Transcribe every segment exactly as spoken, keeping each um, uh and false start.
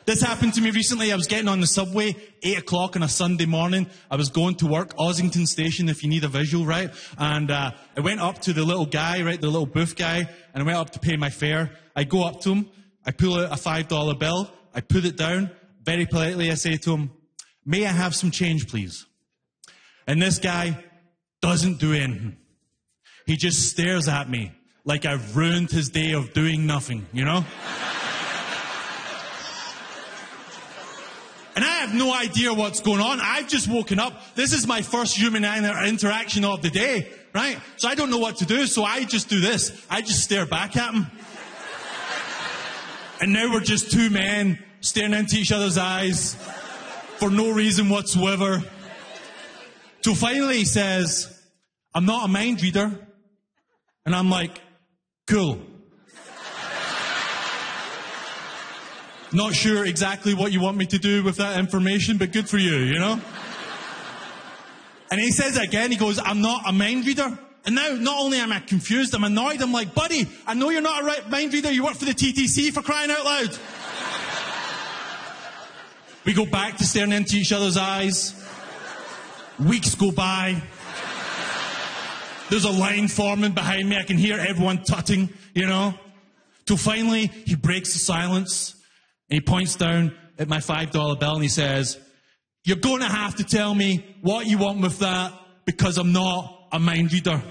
This happened to me recently. I was getting on the subway, eight o'clock on a Sunday morning. I was going to work, Ossington Station, if you need a visual, right? And uh, I went up to the little guy, right, the little booth guy, and I went up to pay my fare. I go up to him, I pull out a five dollar bill, I put it down. Very politely, I say to him, "May I have some change, please?" And this guy doesn't do anything. He just stares at me like I've ruined his day of doing nothing, you know? And I have no idea what's going on. I've just woken up. This is my first human inter- interaction of the day, right? So I don't know what to do, so I just do this. I just stare back at him. And now we're just two men staring into each other's eyes for no reason whatsoever. So finally he says, "I'm not a mind reader." And I'm like, "Cool. Not sure exactly what you want me to do with that information, but good for you, you know?" And he says it again, he goes, "I'm not a mind reader." And now, not only am I confused, I'm annoyed. I'm like, "Buddy, I know you're not a right mind reader. You work for the T T C, for crying out loud." We go back to staring into each other's eyes. Weeks go by. There's a line forming behind me. I can hear everyone tutting, you know. Till finally, he breaks the silence. And he points down at my five dollar bill and he says, "You're going to have to tell me what you want with that, because I'm not a mind reader."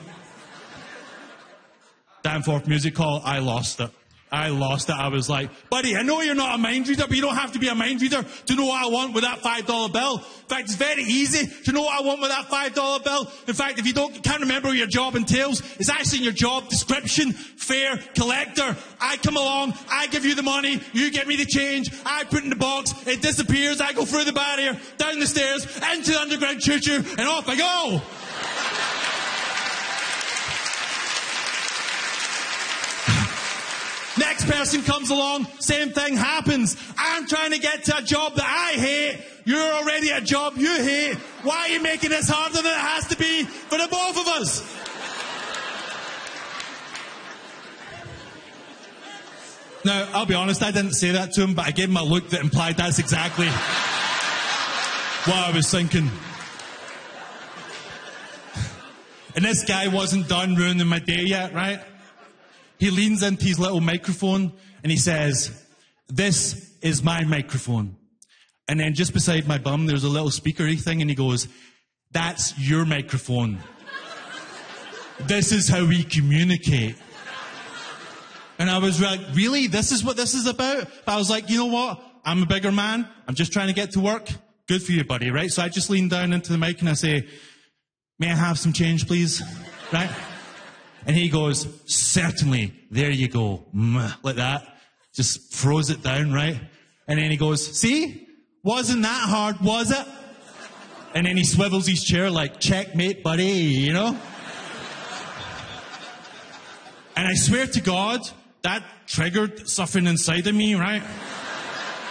Danforth Music Hall, I lost it. I lost it. I was like, "Buddy, I know you're not a mind reader, but you don't have to be a mind reader to know what I want with that five dollar bill. In fact, it's very easy to know what I want with that five dollar bill. In fact, if you don't can't remember what your job entails, it's actually in your job description. Fare collector. I come along, I give you the money, you give me the change, I put it in the box, it disappears, I go through the barrier, down the stairs, into the underground choo-choo, and off I go." Next person comes along, same thing happens. I'm trying to get to a job that I hate. You're already at a job you hate. Why are you making this harder than it has to be for the both of us? Now, I'll be honest, I didn't say that to him, but I gave him a look that implied that's exactly what I was thinking. And this guy wasn't done ruining my day yet, right? He leans into his little microphone and he says, "This is my microphone." And then just beside my bum, there's a little speakery thing, and he goes, "That's your microphone. This is how we communicate." And I was like, "Really? This is what this is about?" But I was like, you know what? I'm a bigger man. I'm just trying to get to work. Good for you, buddy, right? So I just lean down into the mic and I say, "May I have some change, please?" Right? And he goes, "Certainly." There you go. Like that. Just throws it down, right? And then he goes, "See? Wasn't that hard, was it?" And then he swivels his chair like, "Checkmate, buddy," you know? And I swear to God, that triggered something inside of me, right?